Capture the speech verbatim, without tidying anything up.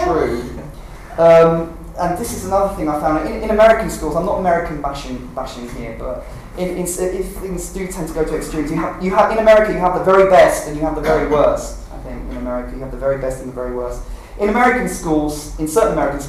true. Um, and this is another thing I found in, in American schools. I'm not American bashing bashing here, but in, in, if things do tend to go to extremes, you have you have in America you have the very best and you have the very worst. I think in America you have the very best and the very worst. In American schools, in certain American schools.